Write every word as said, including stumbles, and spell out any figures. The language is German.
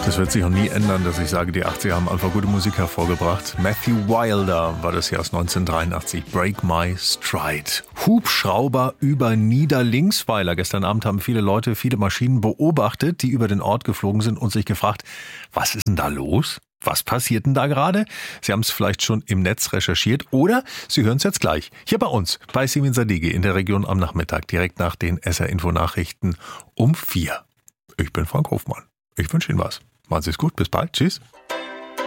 Das wird sich auch nie ändern, dass ich sage, die achtziger haben einfach gute Musik hervorgebracht. Matthew Wilder war das hier aus neunzehnhundertdreiundachtzig. Break My Stride. Hubschrauber über Niederlinksweiler. Gestern Abend haben viele Leute viele Maschinen beobachtet, die über den Ort geflogen sind und sich gefragt, was ist denn da los? Was passiert denn da gerade? Sie haben es vielleicht schon im Netz recherchiert oder Sie hören es jetzt gleich. Hier bei uns, bei Simin Sadeghi in der Region am Nachmittag, direkt nach den S R-Info-Nachrichten um vier. Ich bin Frank Hofmann. Ich wünsche Ihnen was. Machen Sie es gut. Bis bald. Tschüss.